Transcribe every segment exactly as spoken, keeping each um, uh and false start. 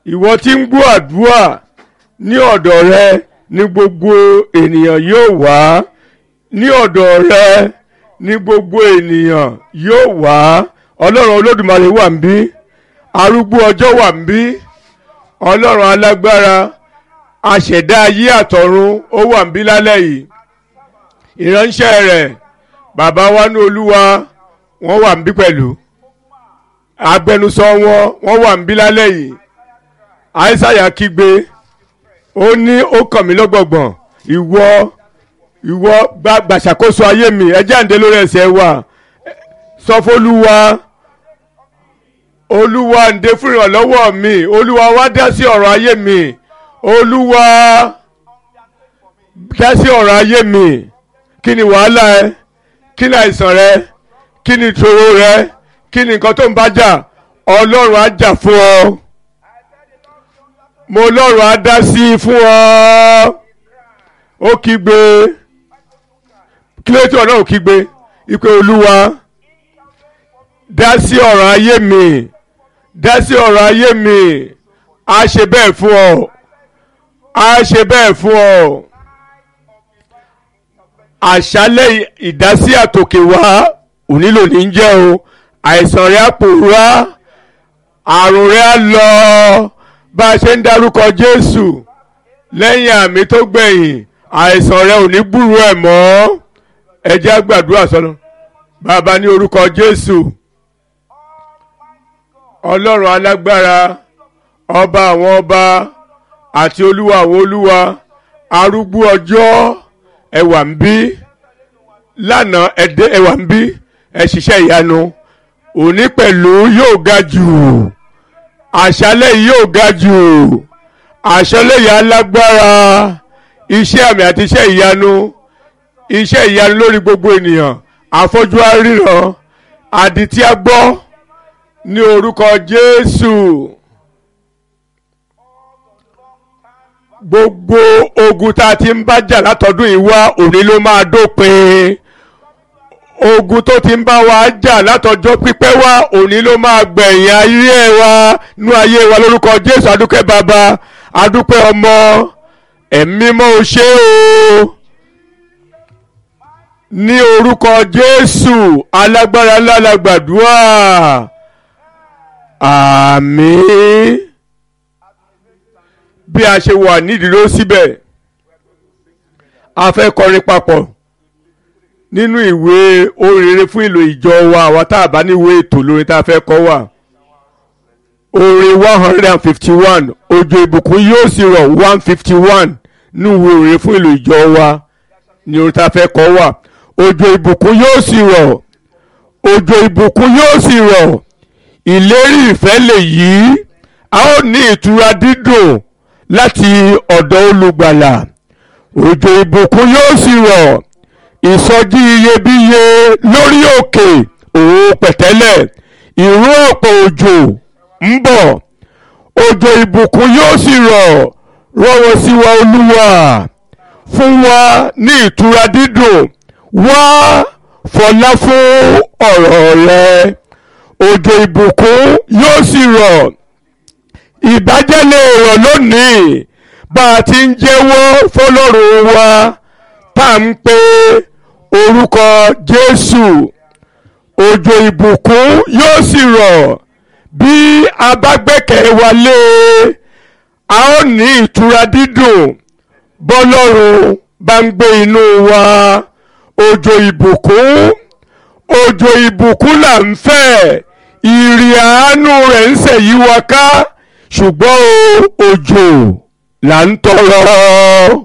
ìwọ tí ń gbọ́ àdúrà ní ọ̀dọ̀ rẹ ní gbogbo ènìyàn yóò wá ní ọ̀dọ̀ rẹ ní gbogbo ènìyàn yóò wá ọlọ́run olódùmarè wà ń bí arúgbó ọjọ́ wà ń bí ọlọ́run alágbára aṣẹ̀dá ayé àtọ̀run ó wà ń bí lálẹ́ yìí ìránṣẹ́ rẹ̀ bàbá wa ní olúwa wọ́n wà ń bí pẹ̀lú agbẹnusọ wọn wọ́n wà ń bí lálẹ́ yìí àìsàyà kígbe ó ní ó kàn mí lọ́gbọ̀gbọ̀n ìwọ ìwọ gbàṣàkóso ayé mi ẹ jáde lórí ẹsẹ̀ wa sọ fólúwa olúwa ǹdẹ fún ìrànlọ́wọ́ mi olúwa wá dá sí ọ̀rọ̀ ayé mi olúwa dá sí ọ̀rọ̀ ayé mi kí ni wàhálà ẹ kí ni àìsàn rẹ kí ni ìṣòro rẹ kí ni nǹkan tó ń bá jà ọlọ́run á jà fún ọ mo lọ́run á dá sí i fún ọ ó kígbe kí ló tí ọlọ́run kígbe ìpè olúwa dá sí ọ̀rọ̀ ayé mi dá sí ọ̀rọ̀ ayé mi á ṣe bẹ́ẹ̀ fún ọ á ṣe bẹ́ẹ̀ fún ọ àṣálẹ́ ìdásí àtòkè wá òní ló ní jẹ́ o àìsàn rẹ̀ á pòórá àrùn rẹ̀ á lọ bá a ṣe ń dárúkọ Jésù lẹ́yìn àmì tó gbẹ̀yìn àìsàn rẹ̀ ò ní gbúrú ẹ̀ mọ́ ẹ jẹ́ á gbàdúrà sọ́nà bàbá ní orúkọ Jésù ọlọ́run alágbára ọba àwọn ọba àti olúwa àwọn olúwa arúgbó ọjọ́ ẹ wà ń bí lánàá ẹdẹ ẹ wà ń bí ẹ ṣiṣẹ́ ìyanu òní pẹ̀lú yóò ga jù àṣálẹ́ yìí yóò ga jù àṣálẹ́ yìí alágbára iṣẹ́ àmì àti iṣẹ́ ìyanu iṣẹ́ ìyanu lórí gbogbo ènìyàn afọ́jú á ríran adití á gbọ́ ní orúkọ Jésù gbogbo ogun tá a ti ń bá jà látọdún yìí wá òní ló máa dópin ogun tó ti ń bá wa jà látọjọ́ pípẹ́ wá òní ló máa gbẹ̀yìn ayé wa nú ayé wa lórúkọ Jésù adúpẹ́ bàbá adúpẹ́ ọmọ ẹ̀mí mọ́ o ṣé o ní orúkọ Jésù alágbára ńlá la gbàdúrà àmín. Bí a ṣe wà nídìí síbẹ̀ a fẹ́ kọrin papọ̀ nínú ìwé orin rere fún ìlò ìjọ wa àwa tá a bá níwèé ètò lórin tá a fẹ́ kọ wà orin one hundred and fifty one òjò ìbùkún yóò sì rọ̀ one fifty one ní ìwé orin rere fún ìlò ìjọ wa ní orin tá a fẹ́ kọ wà òjò ìbùkún yóò sì rọ̀ òjò ìbùkún yóò sì rọ̀ ìlérí ìfẹ́ lèyí a ó ní ìtura dídùn láti ọ̀dọ̀ olùgbàlà òjò ìbùkún yóò sì rọ̀ ìsọjí iyebíye lórí òkè òun pẹ̀tẹ́lẹ̀ ìró ọ̀pọ̀ òjò ń bọ̀ òjò ìbùkún yóò sì rọ̀ rọ̀wọ́ sí wa olúwa fún wa ní ìtura dídùn wá fọlá fún ọ̀rọ̀ rẹ òjò ìbùkún yóò sì rọ̀ ìbàjẹ́ lè rọ̀ lónìí bá a ti ń jẹ́wọ́ fọlọ́run wa tá à ń pe orúkọ Jésù òjò ìbùkún yóò sì rọ̀ bí a bá gbẹ́kẹ̀ wa lé a ó ní ìtura dídùn bọ́lọ́run bá ń gbé inú wa òjò ìbùkún òjò ìbùkún là ń fẹ́ ìrì àánú rẹ̀ ń ṣèyí wa ká ṣùgbọ́n òjò là ń tọrọ.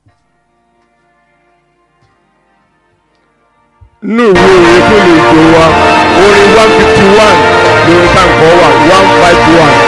nínú ìwé orin tó lè jọ wa orin one fifty one lórí táǹkọ̀ wà one five one.